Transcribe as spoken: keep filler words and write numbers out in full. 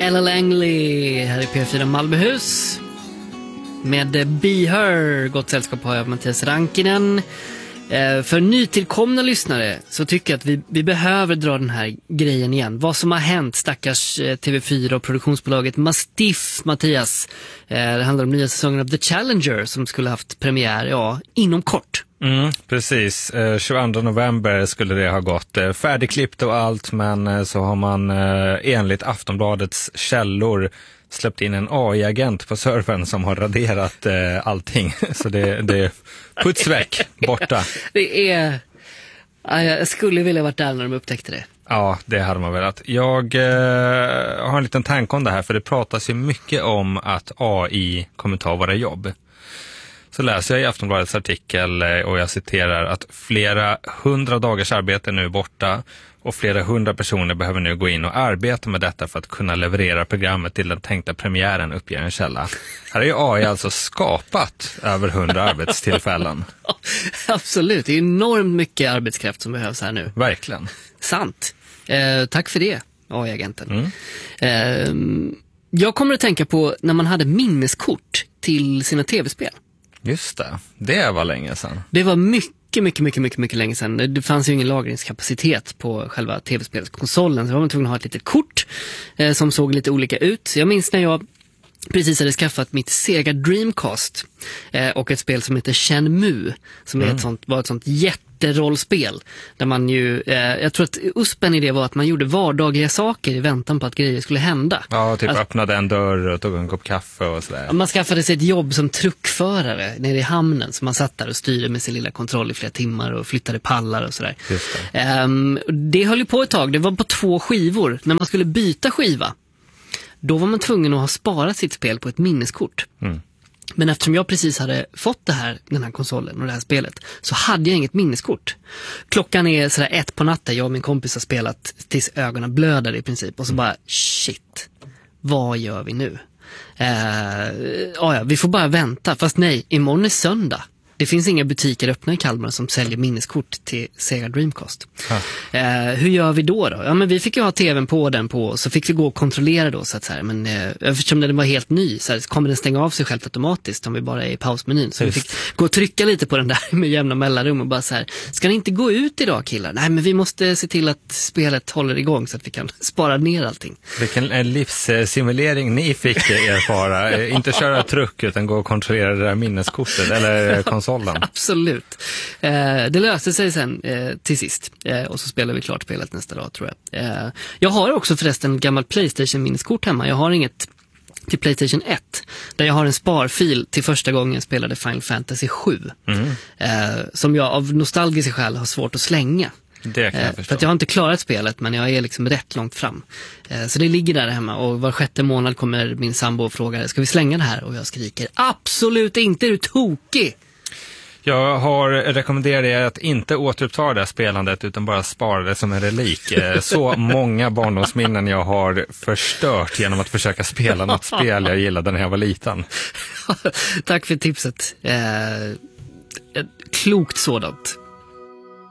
Ella Langley här i P fyra Malmöhus. Med Be Her, gott sällskap har jag Mattias Rankinen. Eh, för nytillkomna lyssnare så tycker jag att vi, vi behöver dra den här grejen igen. Vad som har hänt, stackars eh, T V fyra och produktionsbolaget Mastiff, Mattias. Eh, det handlar om nya säsongen av The Challenger som skulle haft premiär, ja, inom kort. Mm, precis. Eh, tjugoandra november skulle det ha gått. Eh, färdigklippt och allt, men eh, så har man eh, enligt Aftonbladets källor släppt in en A I-agent på servern som har raderat eh, allting. Så det, det är putsväck borta. Det är... Jag skulle vilja varit där när de upptäckte det. Ja, det hade man velat. Jag eh, har en liten tanke om det här, för det pratas ju mycket om att A I kommer ta våra jobb. Så läser jag i Aftonbladets artikel och jag citerar att flera hundra dagars arbete är nu borta och flera hundra personer behöver nu gå in och arbeta med detta för att kunna leverera programmet till den tänkta premiären, uppger en källa. Här är ju A I alltså skapat över hundra arbetstillfällen. Absolut, det är enormt mycket arbetskraft som behövs här nu. Verkligen. Sant. Eh, tack för det, A I-agenten. Mm. Eh, jag kommer att tänka på när man hade minneskort till sina tv-spel. Just det, det var länge sedan. Det var mycket, mycket, mycket, mycket, mycket länge sedan. Det fanns ju ingen lagringskapacitet på själva tv-spelskonsolen, så var man tvungen att ha ett litet kort eh, som såg lite olika ut. Jag minns när jag precis hade skaffat mitt Sega Dreamcast eh, och ett spel som heter Shenmue, som mm. är ett sånt, var ett sånt jätterollspel där man ju, eh, jag tror att uspen i det var att man gjorde vardagliga saker i väntan på att grejer skulle hända. Ja, typ alltså, öppnade en dörr och tog en kopp kaffe och sådär. Man skaffade sig ett jobb som truckförare nere i hamnen, så man satt där och styrde med sin lilla kontroll i flera timmar och flyttade pallar och sådär. Just det. Um, det höll ju på ett tag, det var på två skivor. När man skulle byta skiva, då var man tvungen att ha sparat sitt spel på ett minneskort. Mm. Men eftersom jag precis hade fått det här, den här konsolen och det här spelet, så hade jag inget minneskort. Klockan är sådär ett på natten, jag och min kompis har spelat tills ögonen blöder i princip. Och så bara, shit, vad gör vi nu? Eh, ja, vi får bara vänta. Fast nej, imorgon är söndag. Det finns inga butiker öppna i Kalmar som säljer minneskort till Sega Dreamcast. Eh, hur gör vi då då? Ja, men vi fick ju ha tvn på den på, så fick vi gå och kontrollera då, så att så här, men eh, eftersom den var helt ny så här, kommer den stänga av sig själv automatiskt om vi bara är i pausmenyn. Så Just. vi fick gå och trycka lite på den där med jämna mellanrum och bara så här, ska ni inte gå ut idag, killar? Nej, men vi måste se till att spelet håller igång så att vi kan spara ner allting. Vilken livssimulering ni fick erfara. Inte köra truck utan gå och kontrollera det där minneskortet eller konsolen. Absolut. Eh, det löste sig sen eh, till sist. Eh, och så spelade vi klart spelet nästa dag, tror jag. Eh, jag har också förresten ett gammalt PlayStation-minneskort hemma. Jag har inget till PlayStation ett. Där jag har en sparfil till första gången jag spelade Final Fantasy sju. Mm. Eh, som jag av nostalgiska skäl har svårt att slänga. Det kan jag förstå. För att jag har inte klarat spelet, men jag är liksom rätt långt fram. Så det ligger där hemma, och var sjätte månad kommer min sambo och frågar, ska vi slänga det här? Och jag skriker, absolut inte, är du tokig? Jag har rekommenderat er att inte återuppta det här spelandet utan bara spara det som en relik. Så många barndomsminnen jag har förstört genom att försöka spela något spel jag gillade när jag var liten. Tack för tipset. Eh, klokt sådant.